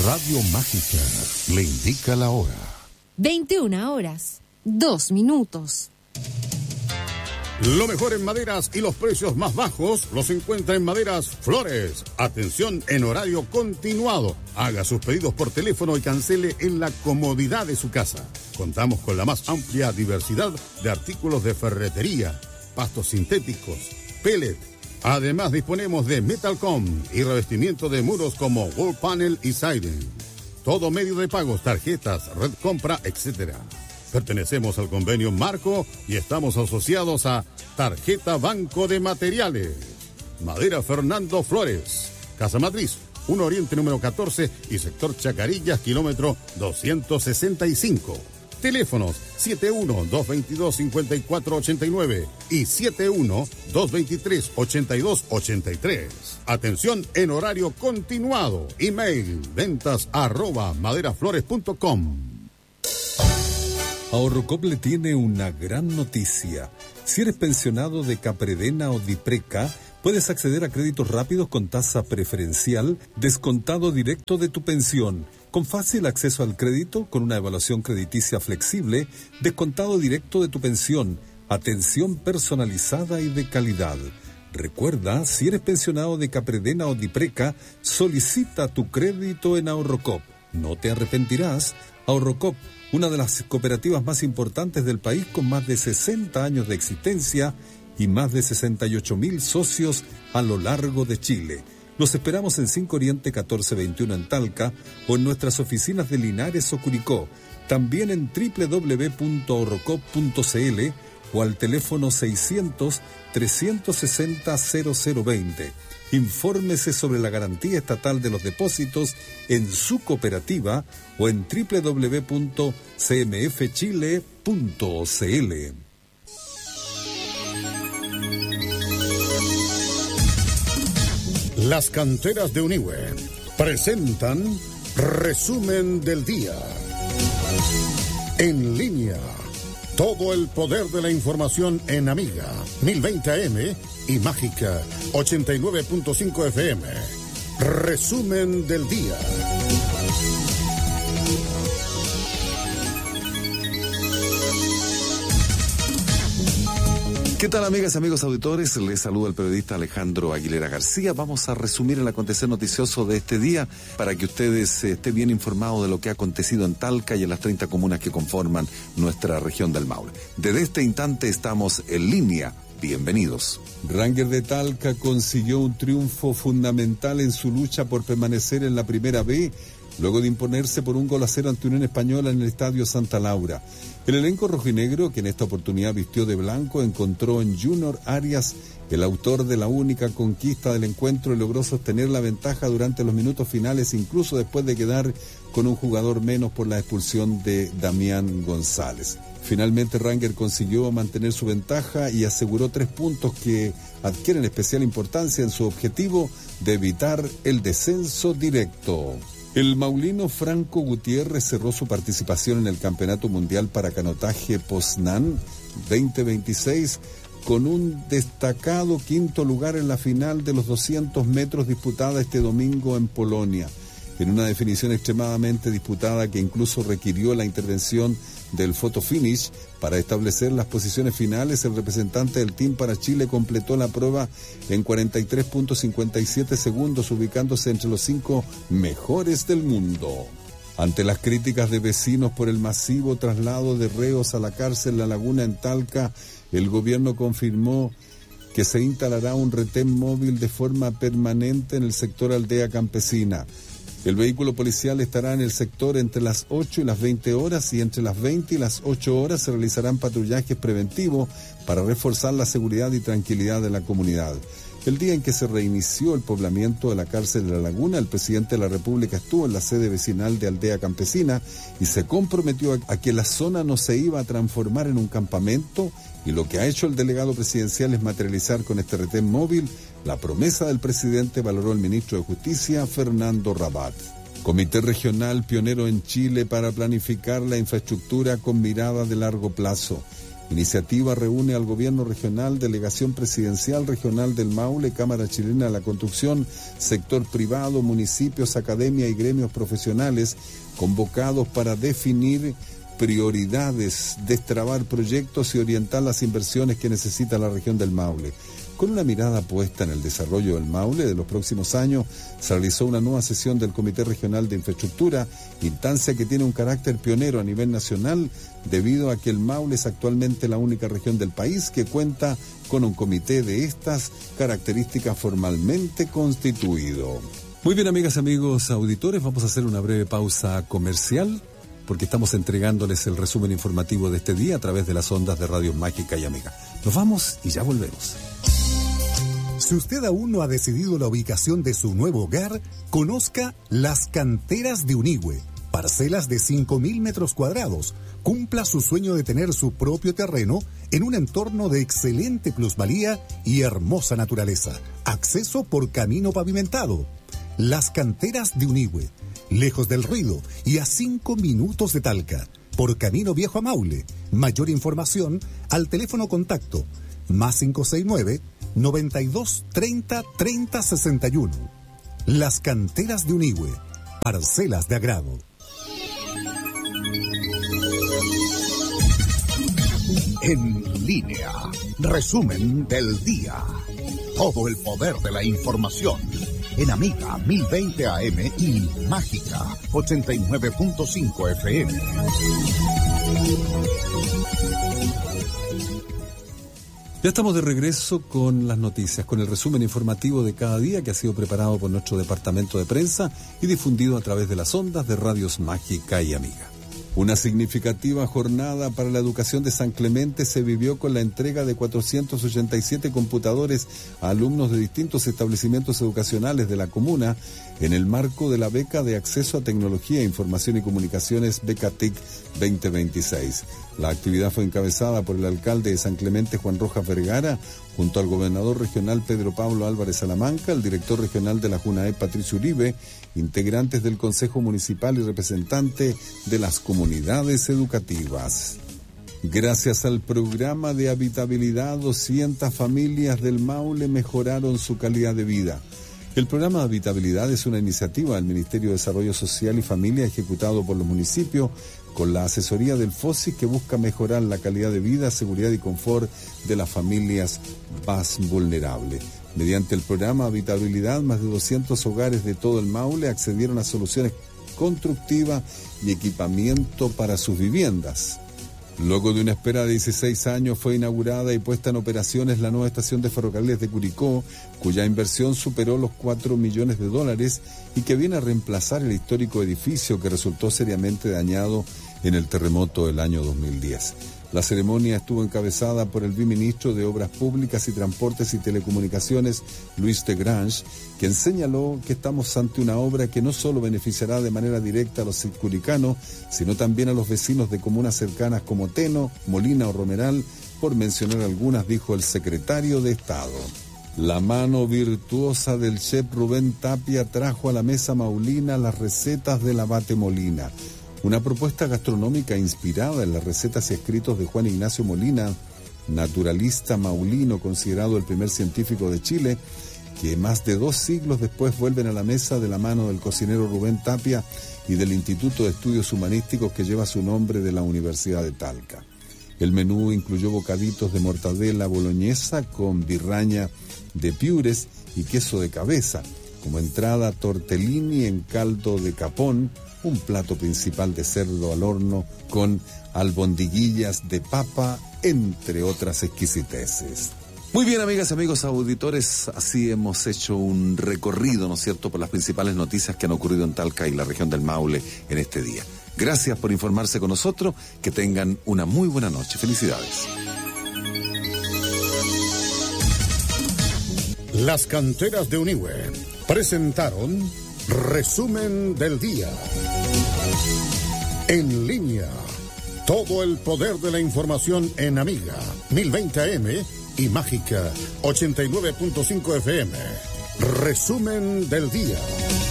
Radio Mágica le indica la hora. 21:02. Lo mejor en maderas y los precios más bajos los encuentra en Maderas Flores. Atención en horario continuado. Haga sus pedidos por teléfono y cancele en la comodidad de su casa. Contamos con la más amplia diversidad de artículos de ferretería, pastos sintéticos, pellet. Además disponemos de Metalcom y revestimiento de muros como wall panel y siding. Todo medio de pagos, tarjetas, red compra, etc. Pertenecemos al convenio Marco y estamos asociados a Tarjeta Banco de Materiales. Madera Fernando Flores, Casa Matriz, 1 Oriente número 14 y sector Chacarillas, kilómetro 265. Teléfonos 71-222-5489 y 71-223-8283. Atención en horario continuado. Email ventas@maderaflores.com. Ahorrocop le tiene una gran noticia. Si eres pensionado de Capredena o Dipreca, puedes acceder a créditos rápidos con tasa preferencial, descontado directo de tu pensión, con fácil acceso al crédito, con una evaluación crediticia flexible, descontado directo de tu pensión, atención personalizada y de calidad. Recuerda, si eres pensionado de Capredena o Dipreca, solicita tu crédito en Ahorrocop. No te arrepentirás. Ahorrocop, una de las cooperativas más importantes del país con más de 60 años de existencia y más de 68,000 socios a lo largo de Chile. Los esperamos en 5 Oriente 1421 en Talca o en nuestras oficinas de Linares o Curicó, también en www.ahorrocop.cl o al teléfono 600-360-0020. Infórmese sobre la garantía estatal de los depósitos en su cooperativa o en www.cmfchile.cl. Las canteras de Uniwe presentan Resumen del Día. En línea, todo el poder de la información en Amiga 1020 AM y Mágica 89.5 FM. Resumen del Día. ¿Qué tal, amigas y amigos auditores? Les saluda el periodista Alejandro Aguilera García. Vamos a resumir el acontecer noticioso de este día para que ustedes estén bien informados de lo que ha acontecido en Talca y en las 30 comunas que conforman nuestra región del Maule. Desde este instante estamos en línea. Bienvenidos. Ranger de Talca consiguió un triunfo fundamental en su lucha por permanecer en la Primera B, luego de imponerse por 1-0 ante Unión Española en el Estadio Santa Laura. El elenco rojinegro, que en esta oportunidad vistió de blanco, encontró en Junior Arias, el autor de la única conquista del encuentro, y logró sostener la ventaja durante los minutos finales, incluso después de quedar con un jugador menos por la expulsión de Damián González. Finalmente Ranger consiguió mantener su ventaja y aseguró 3 puntos que adquieren especial importancia en su objetivo de evitar el descenso directo. El maulino Franco Gutiérrez cerró su participación en el Campeonato Mundial para Canotaje Poznan 2026 con un destacado 5º lugar en la final de los 200 metros disputada este domingo en Polonia, en una definición extremadamente disputada que incluso requirió la intervención del photo finish para establecer las posiciones finales. El representante del team para Chile completó la prueba en 43.57 segundos, ubicándose entre los 5 mejores del mundo. Ante las críticas de vecinos por el masivo traslado de reos a la cárcel La Laguna en Talca, el gobierno confirmó que se instalará un retén móvil de forma permanente en el sector Aldea Campesina. El vehículo policial estará en el sector entre las 8 y las 20 horas y entre las 20 y las 8 horas se realizarán patrullajes preventivos para reforzar la seguridad y tranquilidad de la comunidad. El día en que se reinició el poblamiento de la cárcel de La Laguna, el presidente de la República estuvo en la sede vecinal de Aldea Campesina y se comprometió a que la zona no se iba a transformar en un campamento, y lo que ha hecho el delegado presidencial es materializar con este retén móvil la promesa del presidente, valoró el ministro de Justicia, Fernando Rabat. Comité regional pionero en Chile para planificar la infraestructura con mirada de largo plazo. Iniciativa reúne al gobierno regional, delegación presidencial regional del Maule, Cámara Chilena de la Construcción, sector privado, municipios, academia y gremios profesionales convocados para definir prioridades, destrabar proyectos y orientar las inversiones que necesita la región del Maule. Con una mirada puesta en el desarrollo del Maule de los próximos años, se realizó una nueva sesión del Comité Regional de Infraestructura, instancia que tiene un carácter pionero a nivel nacional, debido a que el Maule es actualmente la única región del país que cuenta con un comité de estas características formalmente constituido. Muy bien, amigas, amigos auditores, vamos a hacer una breve pausa comercial, porque estamos entregándoles el resumen informativo de este día a través de las ondas de Radio Mágica y Amiga. Nos vamos y ya volvemos. Si usted aún no ha decidido la ubicación de su nuevo hogar, conozca Las Canteras de Unigüe, parcelas de 5.000 metros cuadrados. Cumpla su sueño de tener su propio terreno en un entorno de excelente plusvalía y hermosa naturaleza. Acceso por camino pavimentado. Las Canteras de Unigüe, lejos del ruido y a 5 minutos de Talca, por camino viejo a Maule. Mayor información al teléfono contacto +569 92 30 30 61. Las Canteras de Unigüe, parcelas de agrado. En línea, resumen del día. Todo el poder de la información. En Amiga 1020 AM y Mágica 89.5 FM. Ya estamos de regreso con las noticias, con el resumen informativo de cada día que ha sido preparado por nuestro departamento de prensa y difundido a través de las ondas de Radios Mágica y Amiga. Una significativa jornada para la educación de San Clemente se vivió con la entrega de 487 computadores a alumnos de distintos establecimientos educacionales de la comuna en el marco de la beca de acceso a tecnología, información y comunicaciones BECATIC 2026. La actividad fue encabezada por el alcalde de San Clemente, Juan Rojas Vergara, junto al gobernador regional Pedro Pablo Álvarez Salamanca, el director regional de la JUNAEP Patricio Uribe, integrantes del Consejo Municipal y representantes de las comunidades educativas. Gracias al programa de habitabilidad, 200 familias del Maule mejoraron su calidad de vida. El programa de habitabilidad es una iniciativa del Ministerio de Desarrollo Social y Familia ejecutado por los municipios con la asesoría del FOSI, que busca mejorar la calidad de vida, seguridad y confort de las familias más vulnerables. Mediante el programa Habitabilidad, más de 200 hogares de todo el Maule accedieron a soluciones constructivas y equipamiento para sus viviendas. Luego de una espera de 16 años fue inaugurada y puesta en operaciones la nueva estación de ferrocarriles de Curicó, cuya inversión superó los $4 millones y que viene a reemplazar el histórico edificio que resultó seriamente dañado en el terremoto del año 2010. La ceremonia estuvo encabezada por el viceministro de Obras Públicas y Transportes y Telecomunicaciones, Luis de Grange, quien señaló que estamos ante una obra que no solo beneficiará de manera directa a los curicanos, sino también a los vecinos de comunas cercanas como Teno, Molina o Romeral, por mencionar algunas, dijo el secretario de Estado. La mano virtuosa del chef Rubén Tapia trajo a la mesa maulina las recetas del Abate Molina. Una propuesta gastronómica inspirada en las recetas y escritos de Juan Ignacio Molina, naturalista maulino, considerado el primer científico de Chile, que más de 2 siglos después vuelven a la mesa de la mano del cocinero Rubén Tapia y del Instituto de Estudios Humanísticos que lleva su nombre de la Universidad de Talca. El menú incluyó bocaditos de mortadela boloñesa con birraña de piures y queso de cabeza. Como entrada, tortellini en caldo de capón, un plato principal de cerdo al horno con albondiguillas de papa, entre otras exquisiteces. Muy bien, amigas y amigos auditores, así hemos hecho un recorrido, ¿no es cierto?, por las principales noticias que han ocurrido en Talca y la región del Maule en este día. Gracias por informarse con nosotros, que tengan una muy buena noche. Felicidades. Las Canteras de Unigüe presentaron Resumen del Día. En línea, todo el poder de la información en Amiga 1020 AM y Mágica 89.5 FM. Resumen del Día.